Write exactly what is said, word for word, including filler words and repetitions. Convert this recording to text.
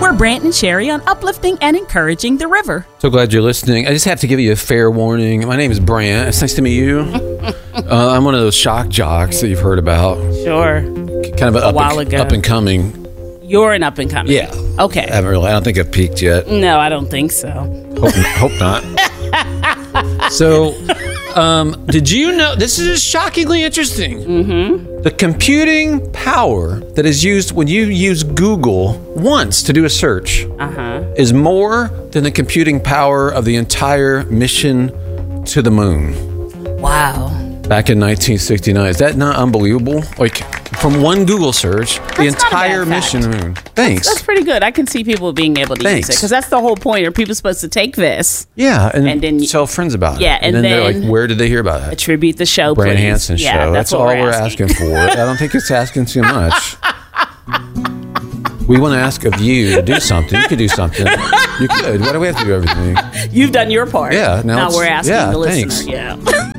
We're Brant and Sherry on uplifting and encouraging the river. So glad you're listening. I just have to give you a fair warning. My name is Brant. It's nice to meet you. uh, I'm one of those shock jocks that you've heard about. Sure. Kind of an A up, while and, ago. up and coming. You're an up and coming. Yeah. Okay. I haven't really. I don't think I've peaked yet. No, I don't think so. Hope, hope not. So, um, did you know, this is shockingly interesting. Mm-hmm. The computing power that is used when you use Google once to do a search Uh-huh. is more than the computing power of the entire mission to the moon Wow. back in nineteen sixty-nine. Is that not unbelievable? Like, from one Google search, the That's not a entire bad mission fact. to the moon. Thanks. That's pretty good. I can see people being able to Thanks. use it because that's the whole point. Are people supposed to take this, yeah, and, and then- tell friends about it. Yeah, and then, they're then- like, where did they hear about it? attribute the show, Brant please? Hansen Yeah, show. That's, That's, what all we're asking, for. I don't think it's asking too much. We want to ask of you to do something. You could do something. You could. Why do we have to do everything? You've done your part. Yeah, now Now, it's- we're asking yeah, the thanks. listener. Yeah.